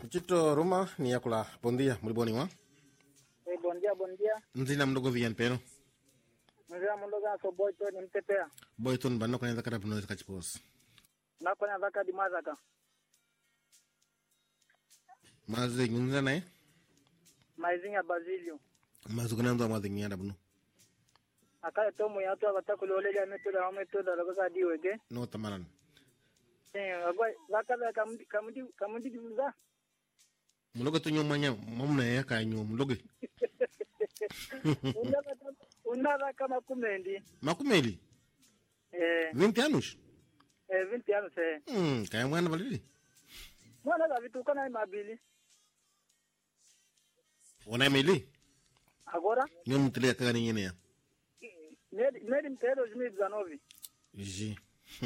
Chito Roma ni yakula. Bom dia, muito bom dia. Bom dia. Nzina mdogo vian pero. Nzina mdogo so boyton mtepea. Boyton banno kwenye zakara puno zakachipos. Na kwenye zaka di mazaka. Mazi ngunza nae? Maizinga Basilio. Mazi kunando mazi ngianda puno. Akaya tomu ya tu abatakulolele metoda hametoda lagoza diwege. No tamaran. Agwa zaka kamudi dibuza. Mlogo tu nyomanya mamna ya ka nyom mloge. Unada kama kumendi. Makumeli? 20 anos? 20 anos Kaya mwana valili? Mwana da vitu kana mabili. Ona emeli? Agora? Nyom mtile kaga ni yene ya? Nedi mtelo 2019. Ji.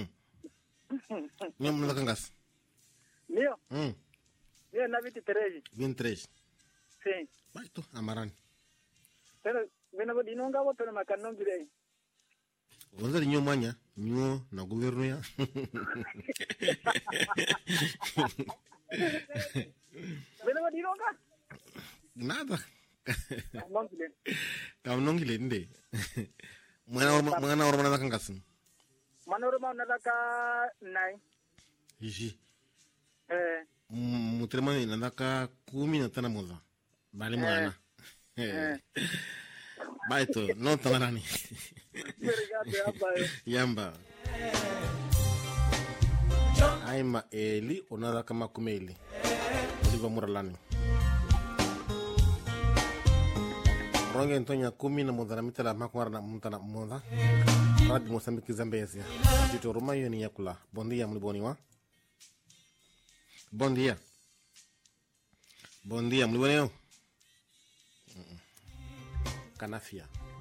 Nyom mloga kangas? Mio? Mio na 23. 23. Sim. Baito, amarani. Pero vengo dinonga wo pero makanno gire. Wanza di nyomanya, nyo na governo ya. Vengo dinonga? Nada. Nongile. Kam nongile nde. Mwana ormana na kangas. Manorma nadaka nai. Ji. Mutrema nadaka 10 na moza. Bali mwana. Baito, no tamarani. Yamba. Aima eli onada kama kumeli. Oliva muralani. Ronge Antonia 10 na moza na mitala makwara na mutana moza. Radi Mosambiki Zambezia. Chito Roma yoni yakula. Bom dia, muito bom dia. Bom dia. Bom dia, muito bom dia. Canafia.